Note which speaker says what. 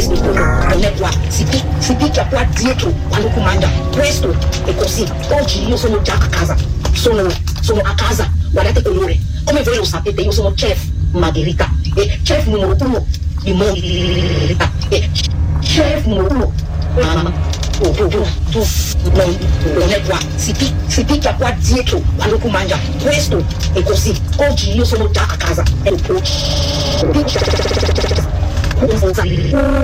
Speaker 1: questo non è qua, si picchia qua dietro quando comanda. Questo è così. Oggi io sono già a casa, sono a casa, guardate colore. Come voi lo sapete, io sono chef Margherita, e chef numero 1 di Margherita, e chef numero 1. Tu non è qua, si picchia qua dietro quando comanda. Questo è così. Oggi io sono già a casa.